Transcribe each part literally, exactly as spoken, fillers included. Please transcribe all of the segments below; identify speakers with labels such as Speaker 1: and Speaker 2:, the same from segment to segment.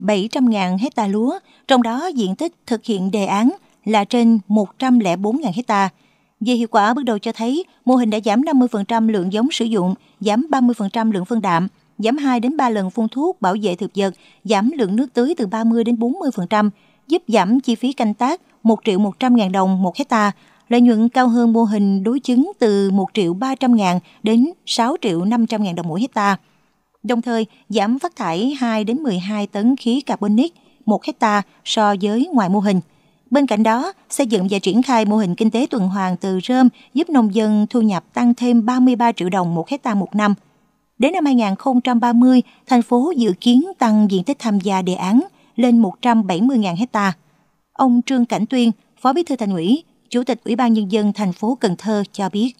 Speaker 1: bảy trăm nghìn hecta lúa, trong đó diện tích thực hiện đề án là trên một trăm lẻ bốn nghìn hecta. Về hiệu quả bước đầu cho thấy, mô hình đã giảm năm mươi phần trăm lượng giống sử dụng, giảm ba mươi phần trăm lượng phân đạm, giảm hai đến ba lần phun thuốc bảo vệ thực vật, giảm lượng nước tưới từ ba mươi đến bốn mươi phần trăm, giúp giảm chi phí canh tác một triệu một trăm nghìn đồng một hecta, lợi nhuận cao hơn mô hình đối chứng từ một triệu ba trăm nghìn đến sáu triệu năm trăm nghìn đồng mỗi hecta. Đồng thời, giảm phát thải hai đến mười hai tấn khí carbonic một hecta so với ngoài mô hình. Bên cạnh đó, xây dựng và triển khai mô hình kinh tế tuần hoàn từ rơm giúp nông dân thu nhập tăng thêm ba mươi ba triệu đồng một hecta một năm. Đến năm hai nghìn không trăm ba mươi, thành phố dự kiến tăng diện tích tham gia đề án lên một trăm bảy mươi nghìn hecta. Ông Trương Cảnh Tuyên, Phó Bí thư Thành ủy, Chủ tịch Ủy ban Nhân dân thành phố Cần Thơ cho biết.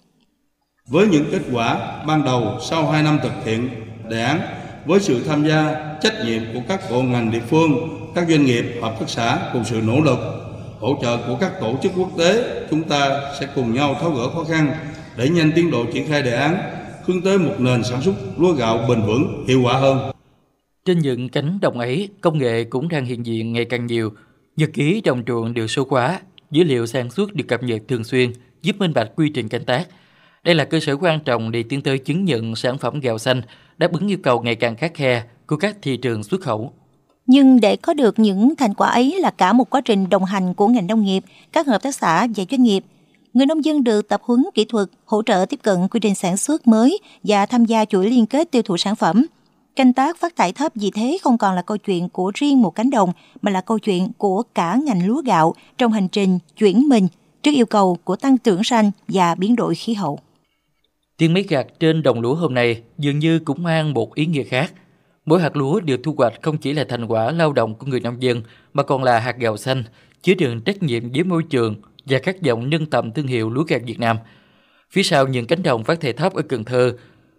Speaker 2: Với những kết quả ban đầu sau hai năm thực hiện đề án, với sự tham gia trách nhiệm của các bộ ngành địa phương, các doanh nghiệp, hợp tác xã cùng sự nỗ lực, hỗ trợ của các tổ chức quốc tế, chúng ta sẽ cùng nhau tháo gỡ khó khăn, đẩy nhanh tiến độ triển khai đề án, hướng tới một nền sản xuất lúa gạo bền vững, hiệu quả hơn.
Speaker 3: Trên những cánh đồng ấy, công nghệ cũng đang hiện diện ngày càng nhiều. Nhật ký đồng ruộng được số hóa, dữ liệu sản xuất được cập nhật thường xuyên, giúp minh bạch quy trình canh tác. Đây là cơ sở quan trọng để tiến tới chứng nhận sản phẩm gạo xanh, đáp ứng yêu cầu ngày càng khắt khe của các thị trường xuất khẩu.
Speaker 1: Nhưng để có được những thành quả ấy là cả một quá trình đồng hành của ngành nông nghiệp, các hợp tác xã và doanh nghiệp. Người nông dân được tập huấn kỹ thuật, hỗ trợ tiếp cận quy trình sản xuất mới và tham gia chuỗi liên kết tiêu thụ sản phẩm. Canh tác phát thải thấp vì thế không còn là câu chuyện của riêng một cánh đồng, mà là câu chuyện của cả ngành lúa gạo trong hành trình chuyển mình trước yêu cầu của tăng trưởng xanh và biến đổi khí hậu.
Speaker 3: Tiếng máy gặt trên đồng lúa hôm nay dường như cũng mang một ý nghĩa khác. Mỗi hạt lúa được thu hoạch không chỉ là thành quả lao động của người nông dân, mà còn là hạt gạo xanh, chứa đựng trách nhiệm với môi trường và khát vọng nâng tầm thương hiệu lúa gạo Việt Nam. Phía sau những cánh đồng phát thải thấp ở Cần Thơ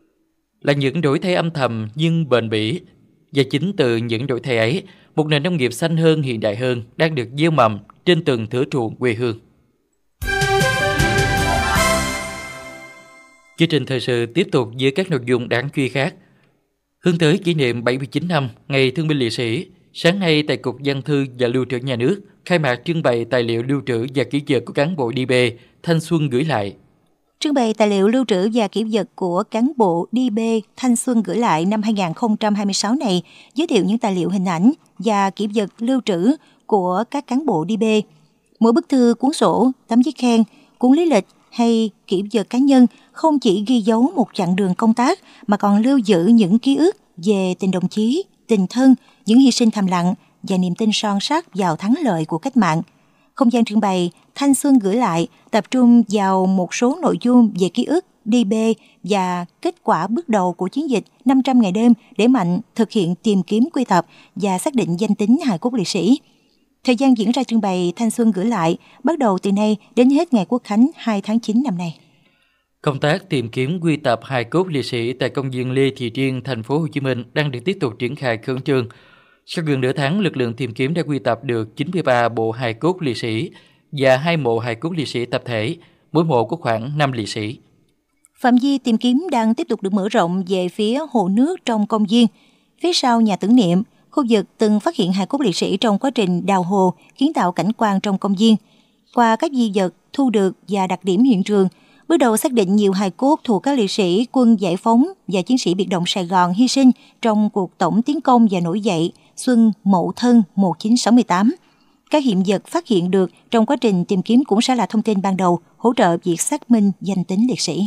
Speaker 3: là những đổi thay âm thầm nhưng bền bỉ. Và chính từ những đổi thay ấy, một nền nông nghiệp xanh hơn, hiện đại hơn đang được gieo mầm trên từng thửa ruộng quê hương. Chương trình thời sự tiếp tục với các nội dung đáng chú ý khác. Hướng tới kỷ niệm bảy mươi chín năm Ngày Thương binh Liệt sĩ, sáng nay tại Cục Văn thư và Lưu trữ Nhà nước khai mạc trưng bày tài liệu lưu trữ và kỷ vật của cán bộ đê bê Thanh Xuân gửi lại.
Speaker 1: Trưng bày tài liệu lưu trữ và kỷ vật của cán bộ đê bê Thanh Xuân gửi lại năm hai nghìn không trăm hai mươi sáu này giới thiệu những tài liệu hình ảnh và kỷ vật lưu trữ của các cán bộ đê bê. Mỗi bức thư, cuốn sổ, tấm giấy khen, cuốn lý lịch hay kỷ vật cá nhân không chỉ ghi dấu một chặng đường công tác mà còn lưu giữ những ký ức về tình đồng chí, tình thân, những hy sinh thầm lặng và niềm tin son sắt vào thắng lợi của cách mạng. Không gian trưng bày Thanh Xuân gửi lại tập trung vào một số nội dung về ký ức, đê bê và kết quả bước đầu của chiến dịch năm trăm ngày đêm để mạnh thực hiện tìm kiếm quy tập và xác định danh tính hài cốt liệt sĩ. Thời gian diễn ra trưng bày Thanh Xuân gửi lại bắt đầu từ nay đến hết ngày Quốc khánh hai tháng chín năm nay.
Speaker 3: Công tác tìm kiếm quy tập hài cốt liệt sĩ tại công viên Lê Thị Riêng, thành phố Hồ Chí Minh đang được tiếp tục triển khai khẩn trương. Sau gần nửa tháng, lực lượng tìm kiếm đã quy tập được chín mươi ba bộ hài cốt liệt sĩ và hai mộ hài cốt liệt sĩ tập thể, mỗi mộ có khoảng năm liệt sĩ.
Speaker 1: Phạm vi tìm kiếm đang tiếp tục được mở rộng về phía hồ nước trong công viên. Phía sau nhà tưởng niệm, khu vực từng phát hiện hài cốt liệt sĩ trong quá trình đào hồ, kiến tạo cảnh quan trong công viên. Qua các di vật thu được và đặc điểm hiện trường, bước đầu xác định nhiều hài cốt thuộc các liệt sĩ quân giải phóng và chiến sĩ biệt động Sài Gòn hy sinh trong cuộc tổng tiến công và nổi dậy xuân Mậu Thân một nghìn chín trăm sáu mươi tám. Các hiện vật phát hiện được trong quá trình tìm kiếm cũng sẽ là thông tin ban đầu hỗ trợ việc xác minh danh tính liệt sĩ.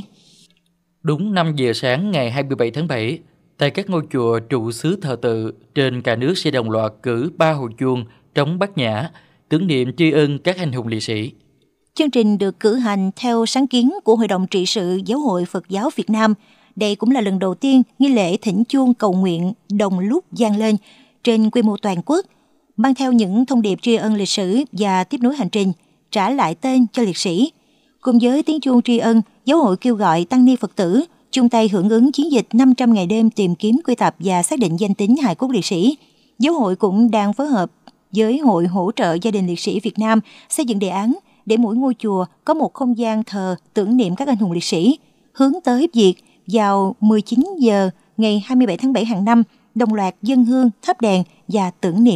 Speaker 3: Đúng năm giờ sáng ngày hai mươi bảy tháng bảy, tại các ngôi chùa trụ xứ thờ tự trên cả nước sẽ đồng loạt cử ba hồi chuông trống bát nhã, tưởng niệm tri ân các anh hùng liệt sĩ.
Speaker 1: Chương trình được cử hành theo sáng kiến của Hội đồng trị sự Giáo hội Phật giáo Việt Nam. Đây cũng là lần đầu tiên nghi lễ thỉnh chuông cầu nguyện đồng lúc vang lên trên quy mô toàn quốc, mang theo những thông điệp tri ân lịch sử và tiếp nối hành trình trả lại tên cho liệt sĩ. Cùng với tiếng chuông tri ân, Giáo hội kêu gọi tăng ni Phật tử chung tay hưởng ứng chiến dịch năm trăm ngày đêm tìm kiếm quy tập và xác định danh tính hài cốt liệt sĩ. Giáo hội cũng đang phối hợp với Hội hỗ trợ gia đình liệt sĩ Việt Nam xây dựng đề án để mỗi ngôi chùa có một không gian thờ tưởng niệm các anh hùng liệt sĩ, hướng tới việc vào mười chín giờ ngày hai mươi bảy tháng bảy hàng năm, đồng loạt dâng hương, thắp đèn và tưởng niệm